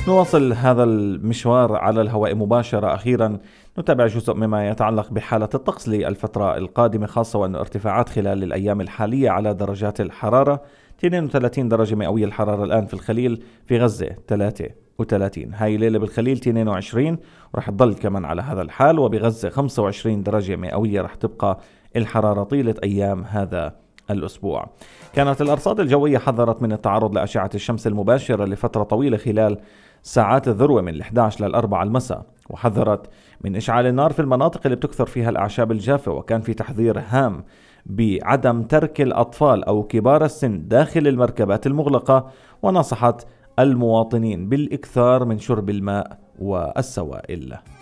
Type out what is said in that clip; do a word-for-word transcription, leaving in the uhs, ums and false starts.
نواصل هذا المشوار على الهواء مباشرة. أخيرا نتابع جزء مما يتعلق بحالة الطقس للفترة القادمة، خاصة وأن ارتفاعات خلال الأيام الحالية على درجات الحرارة. اثنين وثلاثين درجة مئوية الحرارة الآن في الخليل، في غزة ثلاثة وثلاثين، هاي الليلة بالخليل اثنين وعشرين ورح تضل كمان على هذا الحال، وبغزة خمسة وعشرين درجة مئوية رح تبقى الحرارة طيلة أيام هذا الأسبوع. كانت الأرصاد الجوية حذرت من التعرض لأشعة الشمس المباشرة لفترة طويلة خلال ساعات الذروة من الإحدى عشر للأربعة المساء، وحذرت من إشعال النار في المناطق اللي بتكثر فيها الأعشاب الجافة، وكان في تحذير هام بعدم ترك الأطفال أو كبار السن داخل المركبات المغلقة، ونصحت المواطنين بالإكثار من شرب الماء والسوائل.